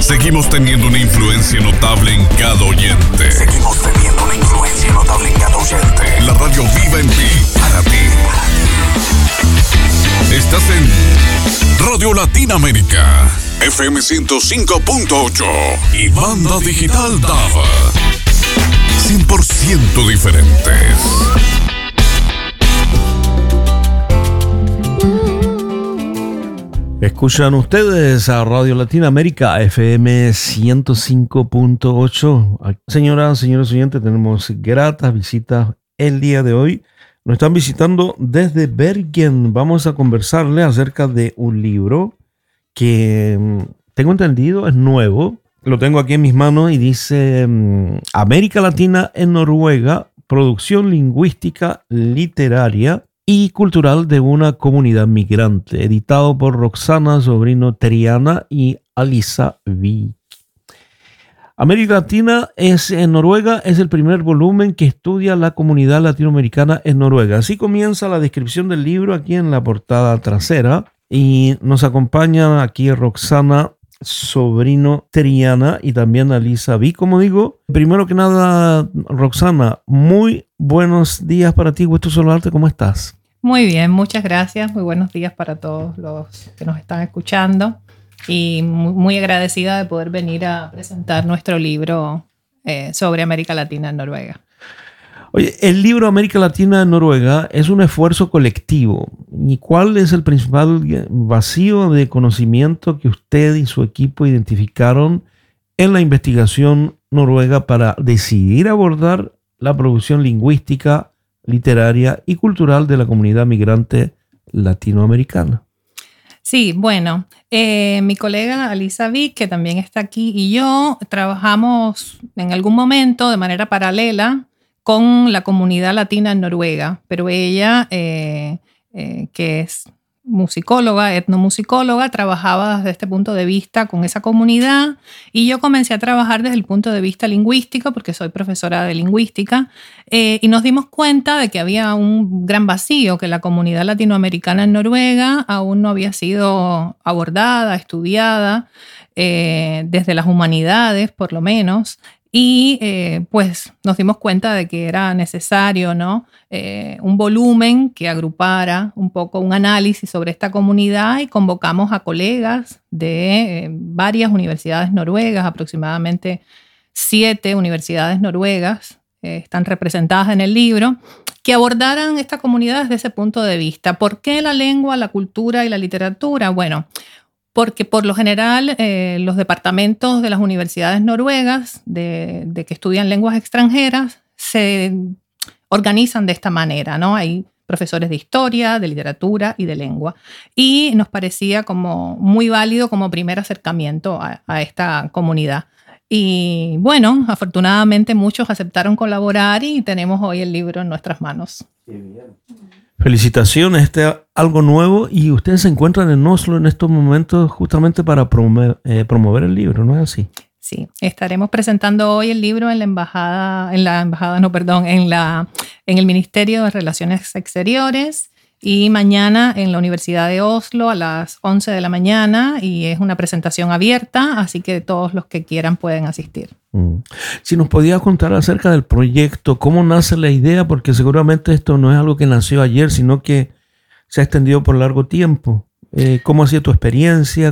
Seguimos teniendo una influencia notable en cada oyente. La radio viva en ti, para ti. Estás en Radio Latinoamérica, FM 105.8 y banda digital DAB. 100% diferentes. Escuchan ustedes a Radio Latinoamérica FM 105.8. Señoras, señores oyentes, tenemos gratas visitas el día de hoy. Nos están visitando desde Bergen. Vamos a conversarle acerca de un libro que tengo entendido es nuevo. Lo tengo aquí en mis manos y dice América Latina en Noruega, producción lingüística, literaria y cultural de una comunidad migrante, editado por Roxana Sobrino Triana y Alisa Vik. América Latina en Noruega es el primer volumen que estudia la comunidad latinoamericana en Noruega. Así comienza la descripción del libro aquí en la portada trasera y nos acompaña aquí Roxana Sobrino Triana y también Alisa Vik. Como digo, primero que nada, Roxana, muy buenos días para ti, gusto saludarte, ¿cómo estás? Muy bien, muchas gracias, muy buenos días para todos los que nos están escuchando y muy agradecida de poder venir a presentar nuestro libro sobre América Latina en Noruega. Oye, el libro América Latina en Noruega es un esfuerzo colectivo. ¿Y cuál es el principal vacío de conocimiento que usted y su equipo identificaron en la investigación noruega para decidir abordar la producción lingüística, literaria y cultural de la comunidad migrante latinoamericana? Sí, bueno, mi colega Alisa Vik, que también está aquí, y yo trabajamos en algún momento de manera paralela con la comunidad latina en Noruega, pero ella, que es musicóloga, etnomusicóloga, trabajaba desde este punto de vista con esa comunidad y yo comencé a trabajar desde el punto de vista lingüístico porque soy profesora de lingüística y nos dimos cuenta de que había un gran vacío, que la comunidad latinoamericana en Noruega aún no había sido abordada, estudiada desde las humanidades por lo menos. Y pues nos dimos cuenta de que era necesario, ¿no? Un volumen que agrupara un poco un análisis sobre esta comunidad y convocamos a colegas de varias universidades noruegas, aproximadamente 7 universidades noruegas están representadas en el libro, que abordaran esta comunidad desde ese punto de vista. ¿Por qué la lengua, la cultura y la literatura? Bueno, porque por lo general los departamentos de las universidades noruegas de que estudian lenguas extranjeras se organizan de esta manera, ¿no? Hay profesores de historia, de literatura y de lengua. Y nos parecía como muy válido como primer acercamiento a esta comunidad. Y bueno, afortunadamente muchos aceptaron colaborar y tenemos hoy el libro en nuestras manos. Qué bien. Felicitaciones, este es algo nuevo y ustedes se encuentran en Oslo en estos momentos justamente para promover el libro, ¿no es así? Sí, estaremos presentando hoy el libro en el Ministerio de Relaciones Exteriores y mañana en la Universidad de Oslo a las 11 de la mañana y es una presentación abierta, así que todos los que quieran pueden asistir. Si nos podías contar acerca del proyecto, cómo nace la idea, porque seguramente esto no es algo que nació ayer, sino que se ha extendido por largo tiempo. ¿Cómo ha sido tu experiencia?